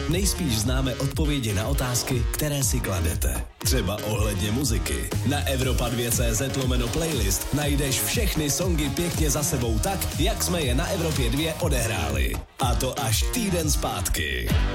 nejspíš známe odpovědi na otázky, které si kladete. Třeba ohledně muziky. Na Evropa2.cz/playlist najdeš všechny songy pěkně za sebou tak, jak jsme je na Evropě 2 odehráli. A to až týden zpátky.